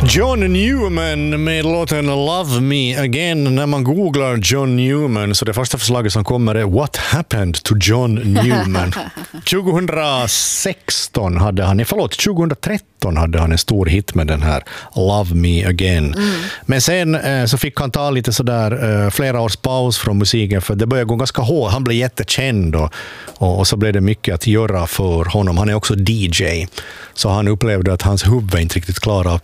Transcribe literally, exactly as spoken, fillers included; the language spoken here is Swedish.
John Newman med låten Love Me Again. När man googlar John Newman så det första förslaget som kommer är What happened to John Newman? tjugohundrasexton hade han, förlåt, tjugohundratretton hade han en stor hit med den här Love Me Again. Mm. Men sen eh, så fick han ta lite sådär eh, flera års paus från musiken för det började gå ganska hårt. Han blev jättekänd och, och, och så blev det mycket att göra för honom. Han är också D J. Så han upplevde att hans huvud inte riktigt klarade att